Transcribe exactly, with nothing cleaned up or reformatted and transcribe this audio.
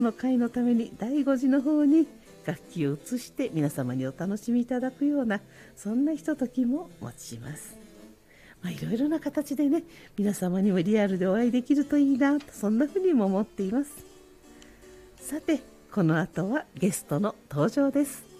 の会のためにだいご次の方に楽器を移して皆様にお楽しみいただくような、そんなひとときも持ちます。まあ、いろいろな形でね、皆様にもリアルでお会いできるといいなと、そんなふうにも思っています。さて、この後はゲストの登場です。